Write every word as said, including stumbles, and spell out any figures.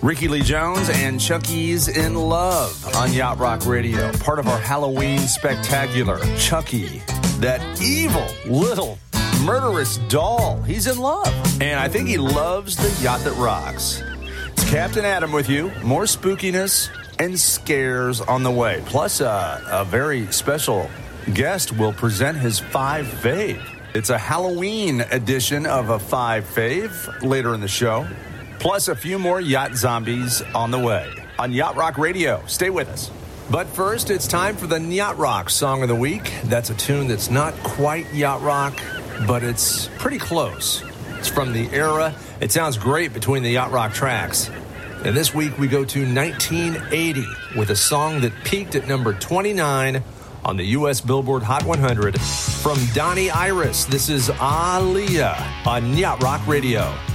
Ricky Lee Jones and Chucky's in Love on Yacht Rock Radio. Part of our Halloween spectacular. Chucky, that evil little murderous doll. He's in love. And I think he loves the yacht that rocks. It's Captain Adam with you. More spookiness and scares on the way. Plus, uh, a very special guest will present his five fave. It's a Halloween edition of a five fave later in the show. Plus a few more yacht zombies on the way on Yacht Rock Radio. Stay with us. But first, it's time for the Yacht Rock Song of the Week. That's a tune that's not quite yacht rock, but it's pretty close. It's from the era. It sounds great between the yacht rock tracks. And this week we go to nineteen eighty with a song that peaked at number twenty-nine on the U S Billboard Hot one hundred from Donnie Iris. This is Aaliyah on Yacht Rock Radio.